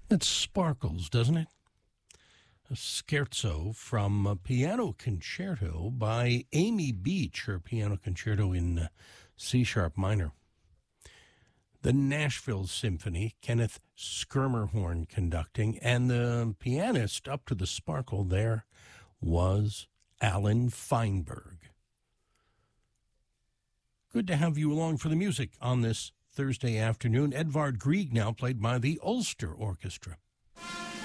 It sparkles, doesn't it? A scherzo from a piano concerto by Amy Beach, her piano concerto in C-sharp minor. The Nashville Symphony, Kenneth Schermerhorn conducting, and the pianist up to the sparkle there was Alan Feinberg. Good to have you along for the music on this Thursday afternoon. Edvard Grieg now played by the Ulster Orchestra.